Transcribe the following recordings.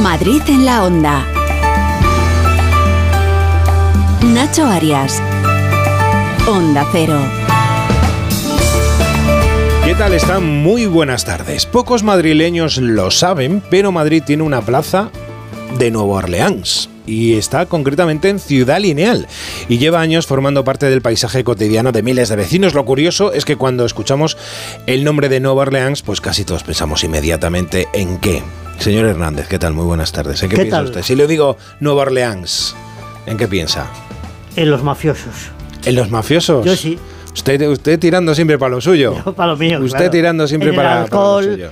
Madrid en la Onda. Nacho Arias. Onda Cero. ¿Qué tal están? Muy buenas tardes. Pocos madrileños lo saben, pero Madrid tiene una plaza de Nueva Orleans y está concretamente en Ciudad Lineal y lleva años formando parte del paisaje cotidiano de miles de vecinos. Lo curioso es que cuando escuchamos el nombre de Nueva Orleans, pues casi todos pensamos inmediatamente ¿en qué? Señor Hernández, ¿qué tal? Muy buenas tardes. ¿En qué piensa usted? Si le digo Nueva Orleans, ¿en qué piensa? En los mafiosos. ¿En los mafiosos? Yo sí. Usted tirando siempre para lo suyo. Yo para lo mío. Usted claro. tirando siempre para lo suyo.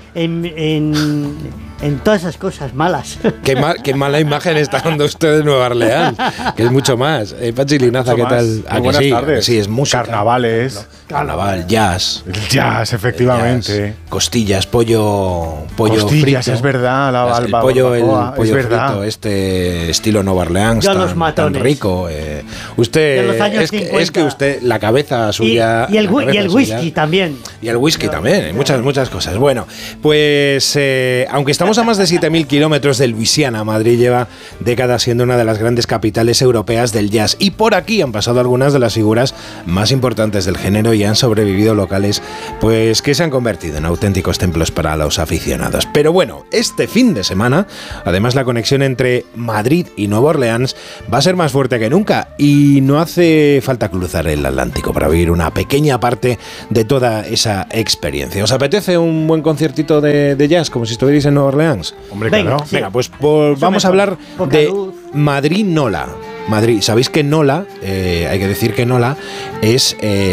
En todas esas cosas malas. Qué mala imagen está dando usted de Nueva Orleans, que es mucho más. Pachi Linaza, ¿qué tal? Buenas tardes. Sí, es música. Carnavales. Carnaval, jazz. El jazz, efectivamente. Jazz, costillas, pollo costillas, frito. Es verdad. El pollo es verdad. frito, este estilo Nueva Orleans, tan rico. Usted, es que usted, la cabeza suya... Y el whisky también. Y el whisky también, muchas cosas. Bueno, pues aunque estamos a más de 7.000 kilómetros de Luisiana, Madrid lleva décadas siendo una de las grandes capitales europeas del jazz. Y por aquí han pasado algunas de las figuras más importantes del género y han sobrevivido locales pues que se han convertido en auténticos templos para los aficionados. Pero bueno, este fin de semana, además la conexión entre Madrid y Nueva Orleans va a ser más fuerte que nunca y no hace falta cruzar el Atlántico para vivir una pequeña parte de toda esa experiencia. ¿Os apetece un buen conciertito de jazz como si estuvierais en Nueva Orleans? Hombre, venga, claro. sí. Venga, pues vamos a hablar de Madrid Nola. Madrid, sabéis que Nola, hay que decir que Nola es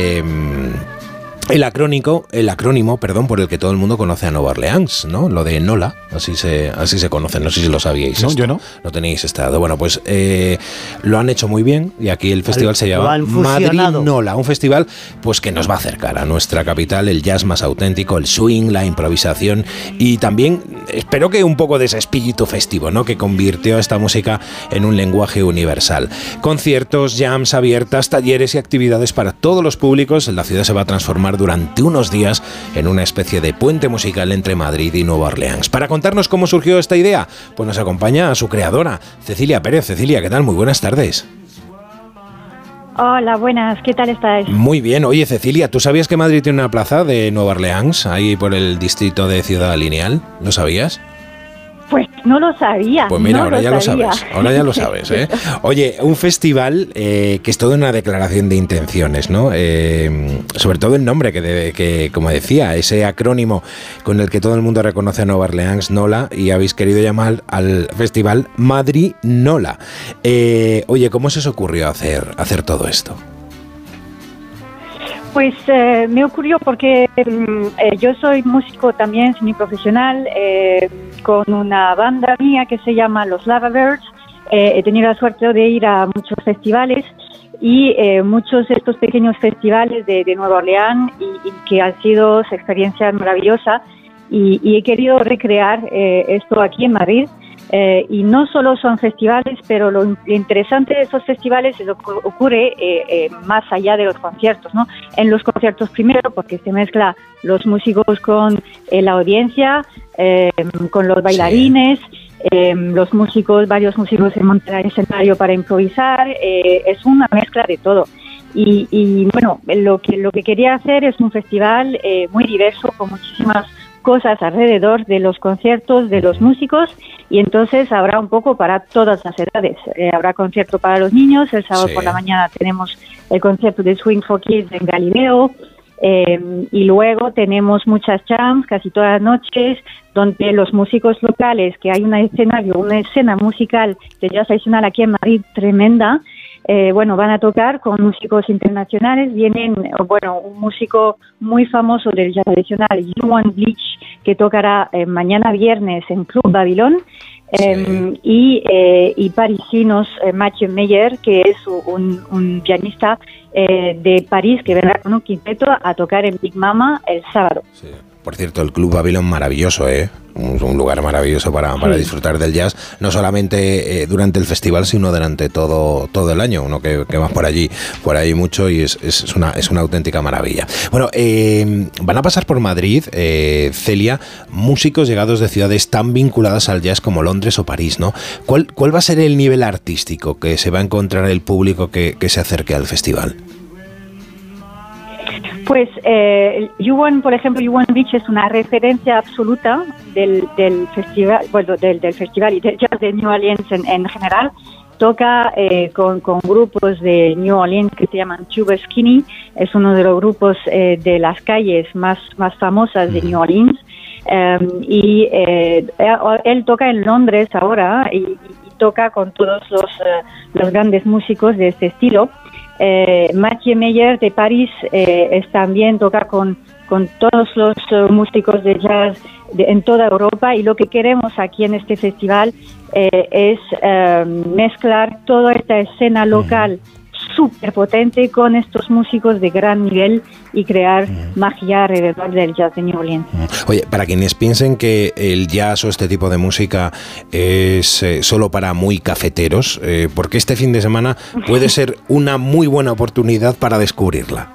el acrónimo, por el que todo el mundo conoce a Nueva Orleans, ¿no? Lo de Nola, así se conoce, no sé si lo sabíais. No, esto. yo no. No tenéis este dato. Bueno, pues lo han hecho muy bien y aquí el festival se llama Madrid Nola, un festival pues que nos va a acercar a nuestra capital, el jazz más auténtico, el swing, la improvisación y también espero que un poco de ese espíritu festivo, ¿no? Que convirtió a esta música en un lenguaje universal. Conciertos, jams abiertas, talleres y actividades para todos los públicos. La ciudad se va a transformar durante unos días en una especie de puente musical entre Madrid y Nueva Orleans. Para contarnos cómo surgió esta idea, pues nos acompaña a su creadora, Cecilia Pérez. Cecilia, ¿qué tal? Muy buenas tardes. Hola, buenas, ¿qué tal estáis? Muy bien. Oye, Cecilia, ¿tú sabías que Madrid tiene una plaza de Nueva Orleans ahí por el distrito de Ciudad Lineal? ¿Lo sabías? Pues no lo sabía. Pues mira, no ahora ya lo sabes. Ahora ya lo sabes, ¿eh? Oye, un festival que es toda una declaración de intenciones, ¿no? Sobre todo el nombre que, como decía, ese acrónimo con el que todo el mundo reconoce a Nueva Orleans, Nola, y habéis querido llamar al festival Madrid Nola. Oye, ¿cómo se os ocurrió hacer todo esto? Pues me ocurrió porque yo soy músico también semiprofesional, con una banda mía que se llama Los Lava Birds. He tenido la suerte de ir a muchos festivales y muchos de estos pequeños festivales de Nueva Orleans y que han sido experiencias maravillosas y he querido recrear esto aquí en Madrid. Y no solo son festivales, pero lo interesante de esos festivales es lo que ocurre más allá de los conciertos, ¿no? En los conciertos primero, porque se mezcla los músicos con la audiencia, con los bailarines, varios músicos se montan al escenario para improvisar, es una mezcla de todo. Y bueno, lo que quería hacer es un festival muy diverso, con muchísimas cosas alrededor de los conciertos, de los músicos, y entonces habrá un poco para todas las edades. Habrá concierto para los niños, el sábado por la mañana tenemos el concierto de Swing for Kids en Galileo, y luego tenemos muchas jams casi todas las noches, donde los músicos locales, que hay una escena musical de jazz tradicional aquí en Madrid tremenda, van a tocar con músicos internacionales. Vienen, un músico muy famoso del jazz tradicional, Joan Bleach, que tocará mañana viernes en Club Babilón, y parisinos, Mathieu Meyer, que es un pianista de París, que vendrá con un quinteto a tocar en Big Mama el sábado. Sí. Por cierto, el Club Babylon maravilloso, ¿eh? Un lugar maravilloso para disfrutar del jazz, no solamente durante el festival, sino durante todo el año. Uno que va por allí mucho y es una auténtica maravilla. Bueno, van a pasar por Madrid, Celia, músicos llegados de ciudades tan vinculadas al jazz como Londres o París, ¿no? ¿Cuál va a ser el nivel artístico que se va a encontrar el público que se acerque al festival? Pues por ejemplo, U1 Beach es una referencia absoluta del festival, bueno, del festival y del jazz de New Orleans en general. Toca con grupos de New Orleans que se llaman Tuba Skinny, es uno de los grupos de las calles más famosas de New Orleans. Él toca en Londres ahora y toca con todos los grandes músicos de este estilo. Mathieu Meyer de París también toca con todos los músicos de jazz en toda Europa, y lo que queremos aquí en este festival es mezclar toda esta escena local súper potente con estos músicos de gran nivel y crear magia alrededor del jazz de New Orleans. Oye, para quienes piensen que el jazz o este tipo de música es solo para muy cafeteros, porque este fin de semana puede ser una muy buena oportunidad para descubrirla.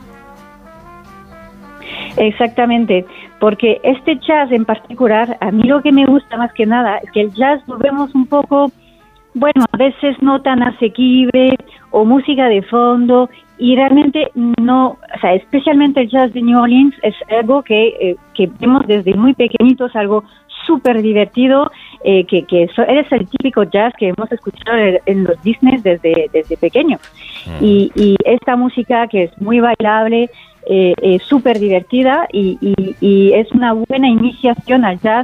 Exactamente, porque este jazz en particular, a mí lo que me gusta más que nada es que el jazz lo vemos un poco, bueno, a veces no tan asequible o música de fondo, y realmente no, o sea, especialmente el jazz de New Orleans es algo que vemos desde muy pequeñitos, algo súper divertido, es el típico jazz que hemos escuchado en los Disney desde pequeño. Y esta música que es muy bailable, súper divertida y es una buena iniciación al jazz